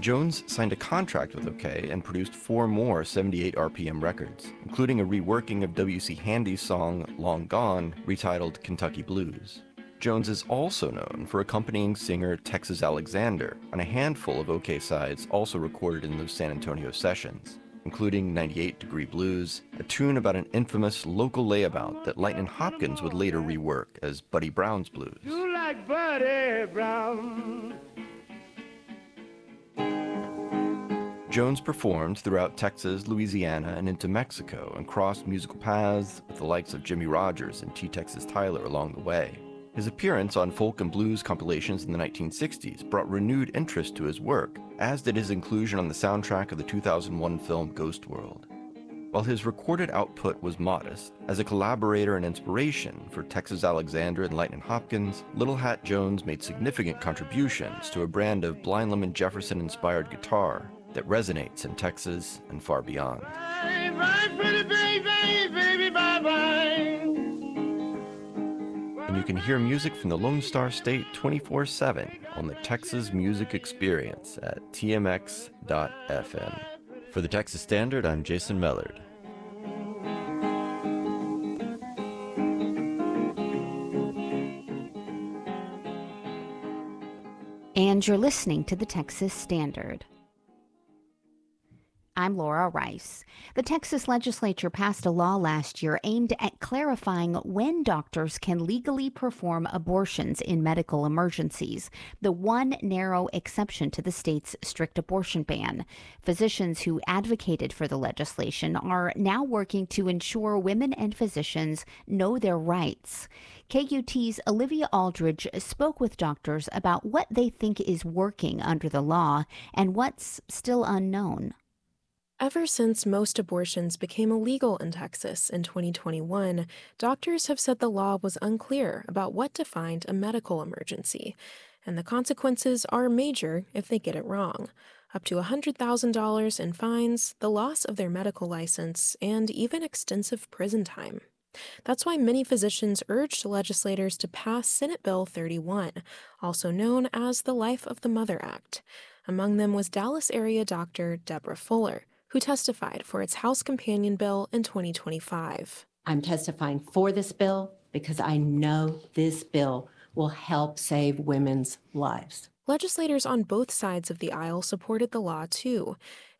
Jones signed a contract with OK and produced 4 more 78 RPM records, including a reworking of W.C. Handy's song Long Gone, retitled Kentucky Blues. Jones is also known for accompanying singer Texas Alexander on a handful of OK sides also recorded in those San Antonio sessions, including 98 Degree Blues, a tune about an infamous local layabout that Lightnin' Hopkins would later rework as Buddy Brown's Blues. You like Buddy Brown. Jones performed throughout Texas, Louisiana, and into Mexico and crossed musical paths with the likes of Jimmie Rodgers and T. Texas Tyler along the way. His appearance on folk and blues compilations in the 1960s brought renewed interest to his work, as did his inclusion on the soundtrack of the 2001 film Ghost World. While his recorded output was modest, as a collaborator and inspiration for Texas Alexander and Lightnin' Hopkins, Little Hat Jones made significant contributions to a brand of Blind Lemon Jefferson-inspired guitar that resonates in Texas and far beyond. Bye, bye, pretty baby, baby, bye, bye. And you can hear music from the Lone Star State 24/7 on the Texas Music Experience at tmx.fm. For the Texas Standard, I'm Jason Mellard. And you're listening to the Texas Standard. I'm Laura Rice. The Texas legislature passed a law last year aimed at clarifying when doctors can legally perform abortions in medical emergencies, the one narrow exception to the state's strict abortion ban. Physicians who advocated for the legislation are now working to ensure women and physicians know their rights. KUT's Olivia Aldridge spoke with doctors about what they think is working under the law and what's still unknown. Ever since most abortions became illegal in Texas in 2021, doctors have said the law was unclear about what defined a medical emergency, and the consequences are major if they get it wrong. Up to $100,000 in fines, the loss of their medical license, and even extensive prison time. That's why many physicians urged legislators to pass Senate Bill 31, also known as the Life of the Mother Act. Among them was Dallas area doctor Deborah Fuller, who testified for its House companion bill in 2025. I'm testifying for this bill because I know this bill will help save women's lives. Legislators on both sides of the aisle supported the law, too.